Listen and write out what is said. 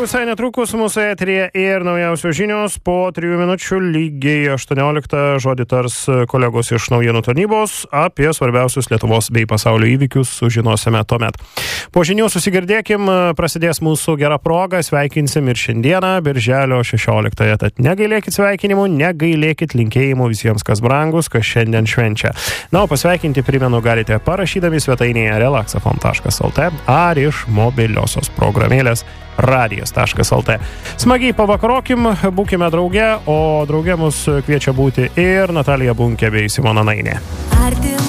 visai netrukus mūsų eteryje ir naujausios žinios po 3 minučių lygiai 18 žodį tars kolegos iš naujienų tarnybos. Apie svarbiausius Lietuvos bei pasaulio įvykius sužinosime tuomet. Po žinių susigirdėkim, prasidės mūsų gera proga, sveikinsim ir šiandieną, birželio 16. Tad negailėkit sveikinimų, negailėkit linkėjimų visiems, kas brangus, kas šiandien švenčia. Na, o pasveikinti, primenu, galite parašydami svetainėje relaxafon.lt ar iš mobiliosios programėlės radijas.lt. Smagiai pavakarokim, būkime drauge, o drauge mus kviečia būti ir Natalija Bunkė bei Simona Nainė.